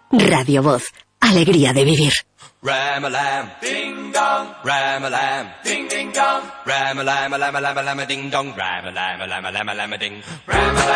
Radio Voz, alegría de vivir. Ram-a-lam, ding-dong, ram-a-lam, ding-ding-dong, ram-a-lam-a-lam-a-lam-a-lam-a-ding-dong, ram-a-lam-a-lam-a-lam-a-lam-a-ding, ram-a-lam.